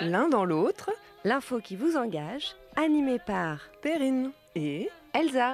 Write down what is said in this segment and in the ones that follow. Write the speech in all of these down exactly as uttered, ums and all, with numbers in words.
L'un dans l'autre, L'info qui vous engage, animée par Perrine et Elsa.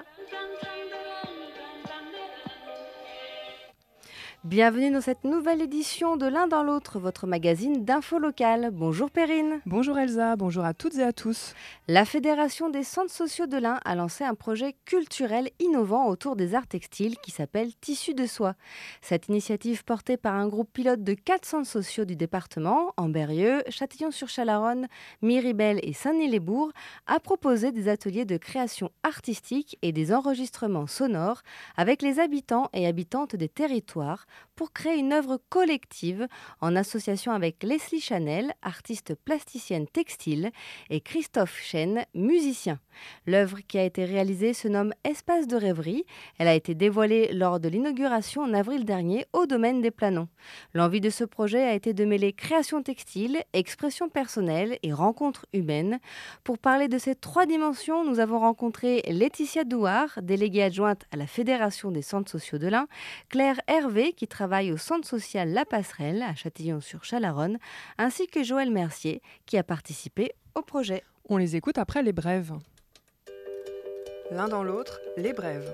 Bienvenue dans cette nouvelle édition de L'un dans l'autre, votre magazine d'info locale. Bonjour Perrine. bonjour Elsa, bonjour à toutes et à tous. La Fédération des centres sociaux de l'Ain a lancé un projet culturel innovant autour des arts textiles qui s'appelle Tissus de soie. Cette initiative portée par un groupe pilote de quatre centres sociaux du département, Ambérieu, Châtillon-sur-Chalaronne, Miribel et Saint-Denis-les-Bourgs, a proposé des ateliers de création artistique et des enregistrements sonores avec les habitants et habitantes des territoires pour créer une œuvre collective en association avec Leslie Chanel, artiste plasticienne textile, et Christophe Chen, musicien. L'œuvre qui a été réalisée se nomme Espace de rêverie. Elle a été dévoilée lors de l'inauguration en avril dernier au domaine des Planons. L'envie de ce projet a été de mêler création textile, expression personnelle et rencontre humaine. Pour parler de ces trois dimensions, nous avons rencontré Laetitia Douard, déléguée adjointe à la Fédération des centres sociaux de l'Ain, Claire Hervé, qui travaille au centre social La Passerelle à Châtillon-sur-Chalaronne, ainsi que Joël Mercier, qui a participé au projet. On les écoute après les brèves. L'un dans l'autre, les brèves.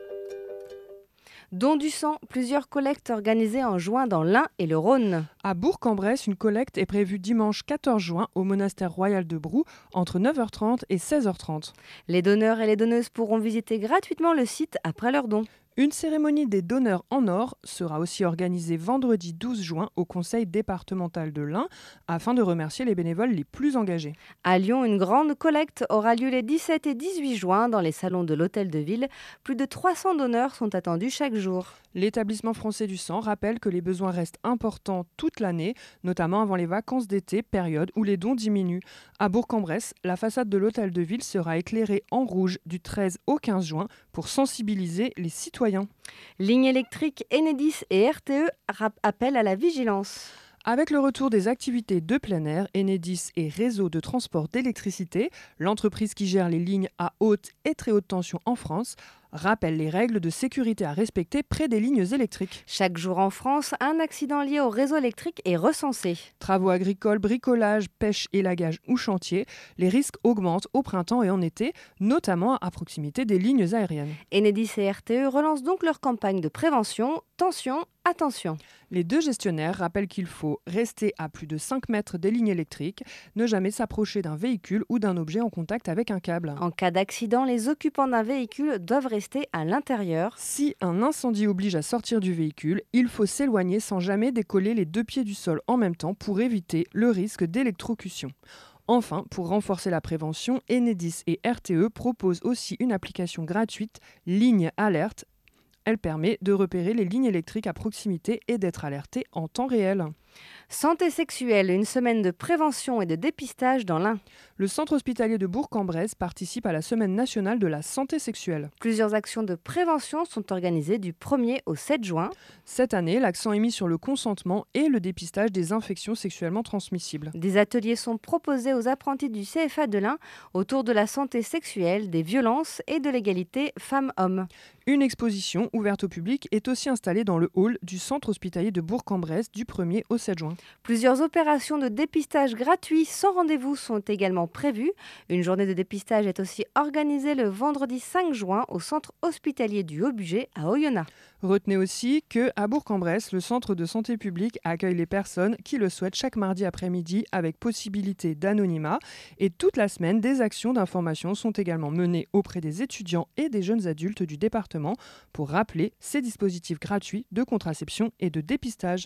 Don du sang, plusieurs collectes organisées en juin dans l'Ain et le Rhône. À Bourg-en-Bresse, une collecte est prévue dimanche quatorze juin au monastère royal de Brou entre neuf heures trente et seize heures trente. Les donneurs et les donneuses pourront visiter gratuitement le site après leur don. Une cérémonie des donneurs en or sera aussi organisée vendredi douze juin au conseil départemental de l'Ain afin de remercier les bénévoles les plus engagés. À Lyon, une grande collecte aura lieu les dix-sept et dix-huit juin dans les salons de l'Hôtel de Ville. Plus de trois cents donneurs sont attendus chaque jour. L'établissement français du sang rappelle que les besoins restent importants toute l'année, notamment avant les vacances d'été, période où les dons diminuent. À Bourg-en-Bresse, la façade de l'Hôtel de Ville sera éclairée en rouge du treize au quinze juin pour sensibiliser les citoyens. Ligne électrique, Enedis et R T E rap- appellent à la vigilance. Avec le retour des activités de plein air, Enedis et Réseau de transport d'électricité, l'entreprise qui gère les lignes à haute et très haute tension en France, rappelle les règles de sécurité à respecter près des lignes électriques. Chaque jour en France, un accident lié au réseau électrique est recensé. Travaux agricoles, bricolage, pêche, élagage ou chantier, les risques augmentent au printemps et en été, notamment à proximité des lignes aériennes. Enedis et R T E relancent donc leur campagne de prévention. Tension, attention. Les deux gestionnaires rappellent qu'il faut rester à plus de cinq mètres des lignes électriques, ne jamais s'approcher d'un véhicule ou d'un objet en contact avec un câble. En cas d'accident, les occupants d'un véhicule doivent rester à l'intérieur. Si un incendie oblige à sortir du véhicule, il faut s'éloigner sans jamais décoller les deux pieds du sol en même temps pour éviter le risque d'électrocution. Enfin, pour renforcer la prévention, Enedis et R T E proposent aussi une application gratuite, Ligne Alerte. Elle permet de repérer les lignes électriques à proximité et d'être alerté en temps réel. Santé sexuelle, une semaine de prévention et de dépistage dans l'Ain. Le centre hospitalier de Bourg-en-Bresse participe à la Semaine nationale de la santé sexuelle. Plusieurs actions de prévention sont organisées du premier au sept juin. Cette année, l'accent est mis sur le consentement et le dépistage des infections sexuellement transmissibles. Des ateliers sont proposés aux apprentis du C F A de l'Ain autour de la santé sexuelle, des violences et de l'égalité femmes-hommes. Une exposition ouverte au public est aussi installée dans le hall du centre hospitalier de Bourg-en-Bresse du premier au sept juin. Plusieurs opérations de dépistage gratuits sans rendez-vous sont également prévues. Une journée de dépistage est aussi organisée le vendredi cinq juin au centre hospitalier du Haut-Bugey à Oyonnax. Retenez aussi qu'à Bourg-en-Bresse, le centre de santé publique accueille les personnes qui le souhaitent chaque mardi après-midi avec possibilité d'anonymat. Et toute la semaine, des actions d'information sont également menées auprès des étudiants et des jeunes adultes du département pour rappeler ces dispositifs gratuits de contraception et de dépistage.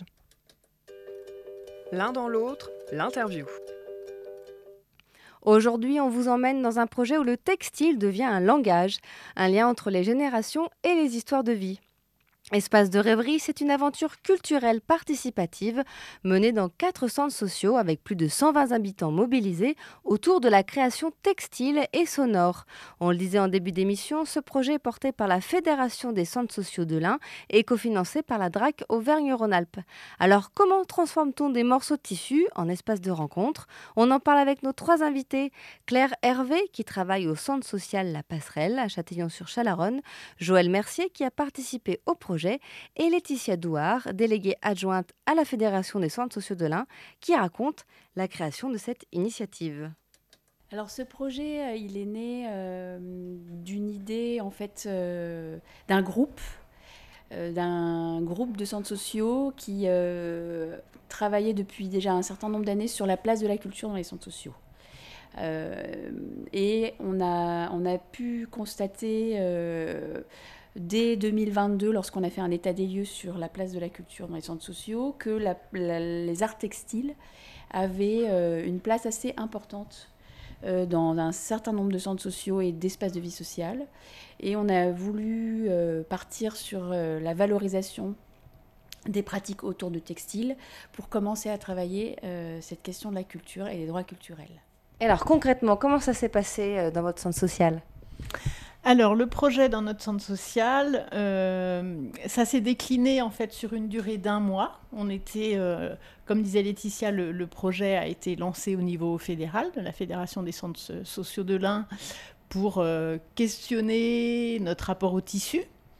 L'un dans l'autre, l'interview. Aujourd'hui, on vous emmène dans un projet où le textile devient un langage, un lien entre les générations et les histoires de vie. Espace de rêverie, c'est une aventure culturelle participative menée dans quatre centres sociaux avec plus de cent vingt habitants mobilisés autour de la création textile et sonore. On le disait en début d'émission, ce projet est porté par la Fédération des centres sociaux de l'Ain et cofinancé par la D R A C Auvergne-Rhône-Alpes. Alors, comment transforme-t-on des morceaux de tissu en espace de rencontre ? On en parle avec nos trois invités. Claire Hervé, qui travaille au centre social La Passerelle à Châtillon-sur-Chalaronne, Joël Mercier, qui a participé au projet, projet, et Laetitia Douard, déléguée adjointe à la Fédération des centres sociaux de l'Ain, qui raconte la création de cette initiative. Alors ce projet, euh, il est né euh, d'une idée en fait euh, d'un groupe, euh, d'un groupe de centres sociaux qui euh, travaillait depuis déjà un certain nombre d'années sur la place de la culture dans les centres sociaux. Euh, et on a, on a pu constater euh, dès deux mille vingt-deux, lorsqu'on a fait un état des lieux sur la place de la culture dans les centres sociaux, que la, la, les arts textiles avaient euh, une place assez importante euh, dans un certain nombre de centres sociaux et d'espaces de vie sociale. Et on a voulu euh, partir sur euh, la valorisation des pratiques autour du textile pour commencer à travailler euh, cette question de la culture et des droits culturels. Alors concrètement, comment ça s'est passé dans votre centre social ? Alors le projet dans notre centre social, euh, ça s'est décliné en fait sur une durée d'un mois. On était, euh, comme disait Laetitia, le, le projet a été lancé au niveau fédéral de la Fédération des centres sociaux de l'Ain pour euh, questionner notre rapport au tissu.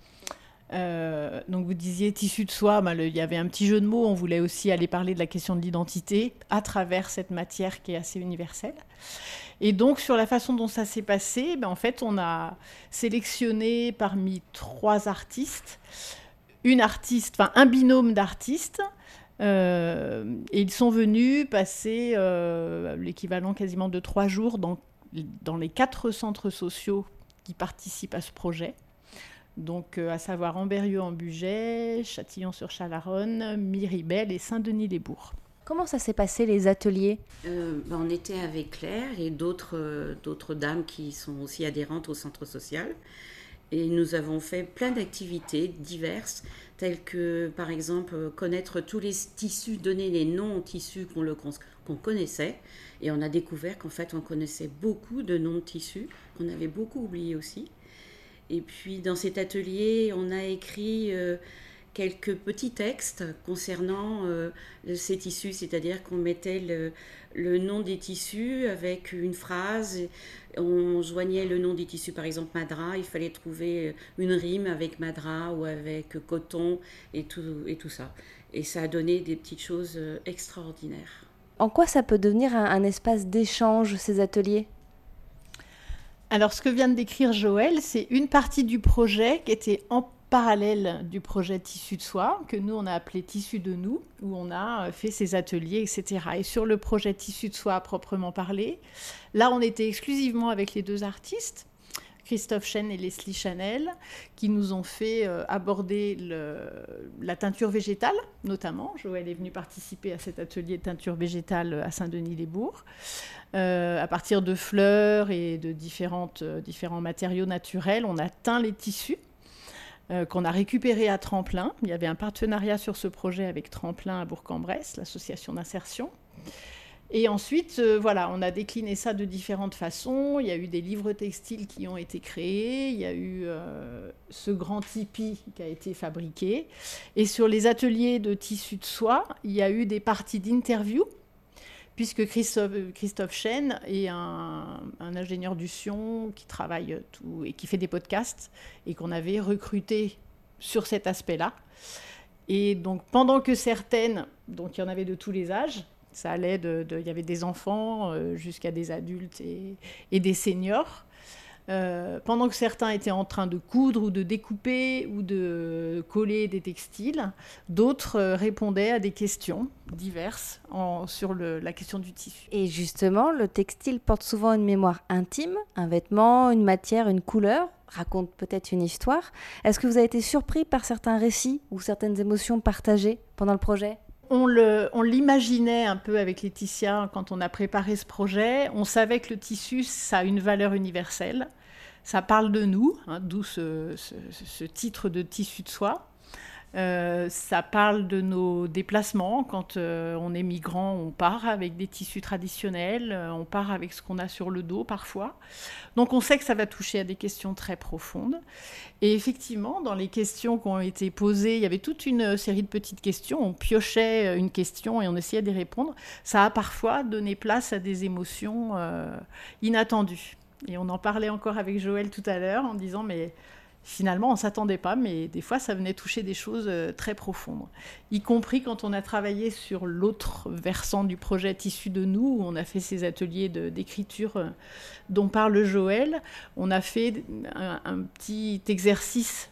Euh, donc vous disiez tissu de soie, ben, le, il y avait un petit jeu de mots, on voulait aussi aller parler de la question de l'identité à travers cette matière qui est assez universelle. Et donc sur la façon dont ça s'est passé, ben, en fait on a sélectionné parmi trois artistes, une artiste, enfin un binôme d'artistes, euh, et ils sont venus passer euh, l'équivalent quasiment de trois jours dans, dans les quatre centres sociaux qui participent à ce projet. Donc, euh, à savoir Ambérieu-en-Bugey, Châtillon-sur-Chalaronne, Miribel et Saint-Denis-les-Bourgs. Comment ça s'est passé, les ateliers ? euh, ben, On était avec Claire et d'autres, euh, d'autres dames qui sont aussi adhérentes au centre social. Et nous avons fait plein d'activités diverses, telles que, par exemple, connaître tous les tissus, donner les noms aux tissus qu'on, le, qu'on connaissait. Et on a découvert qu'en fait, on connaissait beaucoup de noms de tissus, qu'on avait beaucoup oubliés aussi. Et puis, dans cet atelier, on a écrit euh, quelques petits textes concernant euh, ces tissus, c'est-à-dire qu'on mettait le, le nom des tissus avec une phrase, on joignait le nom des tissus, par exemple Madra, il fallait trouver une rime avec Madra ou avec coton et tout, et tout ça. Et ça a donné des petites choses extraordinaires. En quoi ça peut devenir un, un espace d'échange, ces ateliers ? Alors, ce que vient de décrire Joël, c'est une partie du projet qui était en parallèle du projet Tissu de soie, que nous, on a appelé Tissu de nous, où on a fait ces ateliers, et cetera. Et sur le projet Tissu de soie à proprement parler, là, on était exclusivement avec les deux artistes, Christophe Chen et Leslie Chanel, qui nous ont fait euh, aborder le, la teinture végétale, notamment. Joël est venu participer à cet atelier de teinture végétale à Saint-Denis-les-Bourgs. Euh, à partir de fleurs et de différentes, euh, différents matériaux naturels, on a teint les tissus euh, qu'on a récupérés à Tremplin. Il y avait un partenariat sur ce projet avec Tremplin à Bourg-en-Bresse, l'association d'insertion. Et ensuite, euh, voilà, on a décliné ça de différentes façons. Il y a eu des livres textiles qui ont été créés. Il y a eu euh, ce grand tipi qui a été fabriqué. Et sur les ateliers de tissu de soie, il y a eu des parties d'interview, puisque Christophe, Christophe Chen est un, un ingénieur du son qui travaille tout et qui fait des podcasts et qu'on avait recruté sur cet aspect-là. Et donc, pendant que certaines, donc il y en avait de tous les âges, ça allait de, de, il y avait des enfants euh, jusqu'à des adultes et, et des seniors. Euh, pendant que certains étaient en train de coudre ou de découper ou de coller des textiles, d'autres euh, répondaient à des questions diverses en, sur le, la question du tissu. Et justement, le textile porte souvent une mémoire intime, un vêtement, une matière, une couleur, raconte peut-être une histoire. Est-ce que vous avez été surpris par certains récits ou certaines émotions partagées pendant le projet ? On, le, on l'imaginait un peu avec Laetitia quand on a préparé ce projet. On savait que le tissu, ça a une valeur universelle. Ça parle de nous, hein, d'où ce, ce, ce titre de tissu de soie. Euh, ça parle de nos déplacements. Quand euh, on est migrant, on part avec des tissus traditionnels, euh, on part avec ce qu'on a sur le dos parfois. Donc on sait que ça va toucher à des questions très profondes. Et effectivement, dans les questions qui ont été posées, il y avait toute une série de petites questions. On piochait une question et on essayait d'y répondre. Ça a parfois donné place à des émotions euh, inattendues. Et on en parlait encore avec Joël tout à l'heure en disant « mais finalement, on ne s'attendait pas, mais des fois, ça venait toucher des choses très profondes. Y compris quand on a travaillé sur l'autre versant du projet Tissus de nous, où on a fait ces ateliers de, d'écriture dont parle Joël. On a fait un, un petit exercice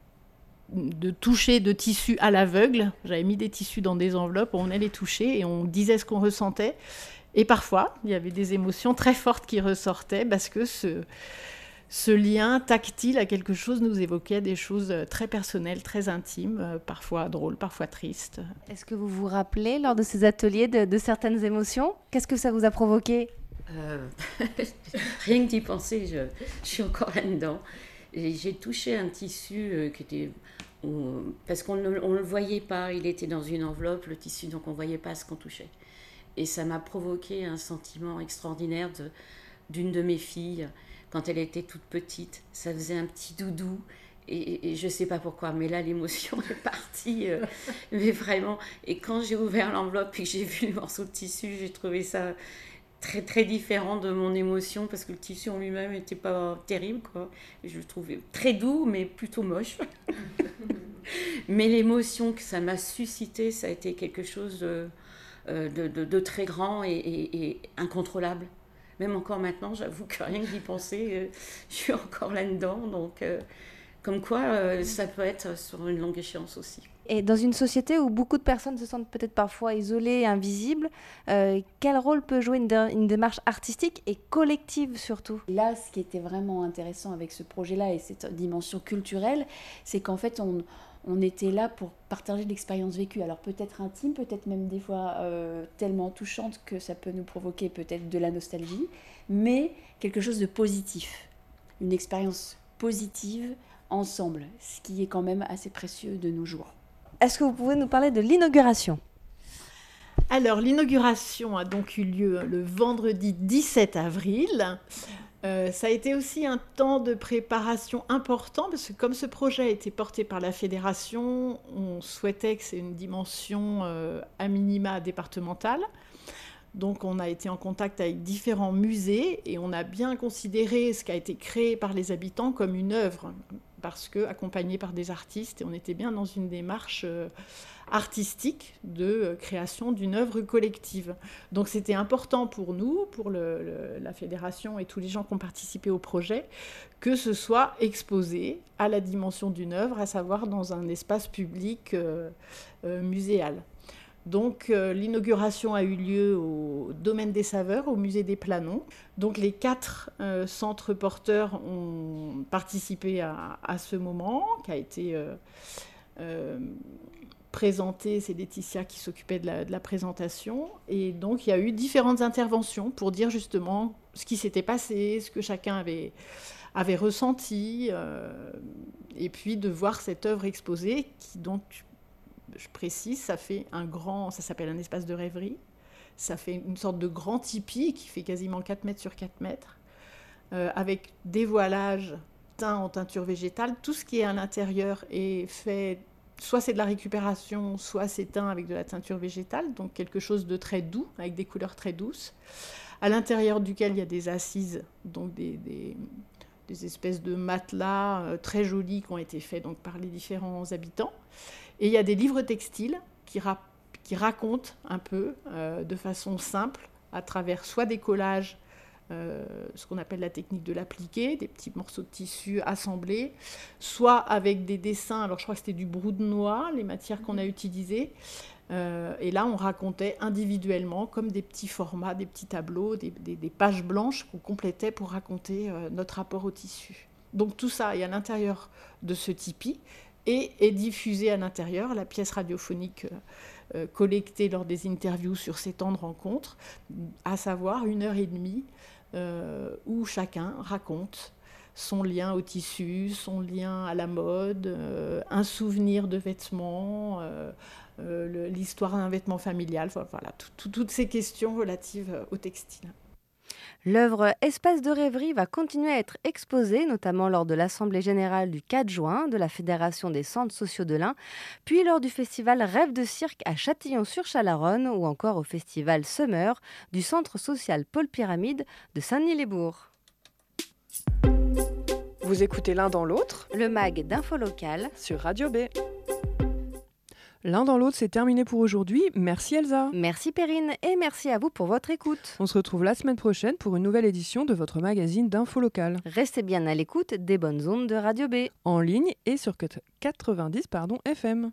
de toucher de tissus à l'aveugle. J'avais mis des tissus dans des enveloppes, on allait les toucher et on disait ce qu'on ressentait. Et parfois, il y avait des émotions très fortes qui ressortaient parce que ce... Ce lien tactile à quelque chose nous évoquait des choses très personnelles, très intimes, euh, parfois drôles, parfois tristes. Est-ce que vous vous rappelez, lors de ces ateliers, de, de certaines émotions ? Qu'est-ce que ça vous a provoqué ? euh, Rien que d'y penser, je, je suis encore là-dedans. Et j'ai touché un tissu euh, qui était... Euh, parce qu'on ne on le voyait pas, il était dans une enveloppe, le tissu, donc on ne voyait pas ce qu'on touchait. Et ça m'a provoqué un sentiment extraordinaire de, d'une de mes filles. Quand elle était toute petite, ça faisait un petit doudou. Et, et, et je ne sais pas pourquoi, mais là, l'émotion est partie. Euh, mais vraiment. Et quand j'ai ouvert l'enveloppe et que j'ai vu le morceau de tissu, j'ai trouvé ça très, très différent de mon émotion parce que le tissu en lui-même n'était pas terrible, quoi. Je le trouvais très doux, mais plutôt moche. Mais l'émotion que ça m'a suscité, ça a été quelque chose de, de, de, de très grand et, et, et incontrôlable. Même encore maintenant, j'avoue que rien que d'y penser, euh, je suis encore là-dedans. Donc, euh, comme quoi, euh, ça peut être sur une longue échéance aussi. Et dans une société où beaucoup de personnes se sentent peut-être parfois isolées, invisibles, euh, quel rôle peut jouer une, dé- une démarche artistique et collective surtout ? Là, ce qui était vraiment intéressant avec ce projet-là et cette dimension culturelle, c'est qu'en fait, on... on était là pour partager l'expérience vécue, alors peut-être intime, peut-être même des fois euh, tellement touchante que ça peut nous provoquer peut-être de la nostalgie, mais quelque chose de positif, une expérience positive ensemble, ce qui est quand même assez précieux de nos jours. Est-ce que vous pouvez nous parler de l'inauguration ? Alors, l'inauguration a donc eu lieu le vendredi dix-sept avril. Euh, ça a été aussi un temps de préparation important parce que comme ce projet a été porté par la fédération, on souhaitait que c'est une dimension euh, à minima départementale. Donc on a été en contact avec différents musées et on a bien considéré ce qui a été créé par les habitants comme une œuvre parce que accompagné par des artistes et on était bien dans une démarche euh, artistique de euh, création d'une œuvre collective. Donc c'était important pour nous, pour le, le, la fédération et tous les gens qui ont participé au projet, que ce soit exposé à la dimension d'une œuvre, à savoir dans un espace public euh, euh, muséal. Donc euh, l'inauguration a eu lieu au Domaine des Saveurs, au musée des Planons. Donc les quatre euh, centres porteurs ont participé à, à ce moment, qui a été euh, euh, présenté. C'est Laetitia qui s'occupait de la, de la présentation. Et donc il y a eu différentes interventions pour dire justement ce qui s'était passé, ce que chacun avait, avait ressenti, euh, et puis de voir cette œuvre exposée qui donc... Je précise, ça fait un grand, ça s'appelle un espace de rêverie. Ça fait une sorte de grand tipi qui fait quasiment quatre mètres sur quatre mètres, euh, avec des voilages teints en teinture végétale. Tout ce qui est à l'intérieur est fait, soit c'est de la récupération, soit c'est teint avec de la teinture végétale, donc quelque chose de très doux, avec des couleurs très douces, à l'intérieur duquel il y a des assises, donc des, des, des espèces de matelas euh, très jolis qui ont été faits donc, par les différents habitants. Et il y a des livres textiles qui, rap- qui racontent un peu, euh, de façon simple, à travers soit des collages, euh, ce qu'on appelle la technique de l'appliqué, des petits morceaux de tissu assemblés, soit avec des dessins, alors je crois que c'était du brou de noix, les matières qu'on a utilisées. Euh, et là, on racontait individuellement, comme des petits formats, des petits tableaux, des, des, des pages blanches qu'on complétait pour raconter euh, notre rapport au tissu. Donc tout ça est à l'intérieur de ce tipi, et est diffusée à l'intérieur, la pièce radiophonique euh, collectée lors des interviews sur ces temps de rencontre, à savoir une heure et demie euh, où chacun raconte son lien au tissu, son lien à la mode, euh, un souvenir de vêtements, euh, euh, le, l'histoire d'un vêtement familial, voilà, tout, tout, toutes ces questions relatives au textile. L'œuvre Espace de rêverie va continuer à être exposée, notamment lors de l'Assemblée générale du quatre juin de la Fédération des centres sociaux de l'Ain, puis lors du festival Rêve de cirque à Châtillon-sur-Chalaronne ou encore au festival Summer du centre social Paul Pyramide de Saint-Denis-les-Bourgs. Vous écoutez L'un dans l'autre le mag d'Info Local sur Radio B. L'un dans l'autre, c'est terminé pour aujourd'hui. Merci Elsa. Merci Perrine et merci à vous pour votre écoute. On se retrouve la semaine prochaine pour une nouvelle édition de votre magazine d'Info Local. Restez bien à l'écoute des bonnes ondes de Radio B. En ligne et sur quatre-vingt-dix pardon, F M.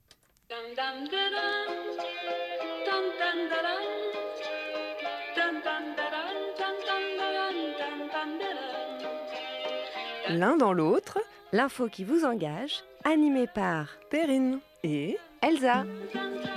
L'un dans l'autre, l'info qui vous engage, animée par Perrine et Elsa. Dun, dun, dun.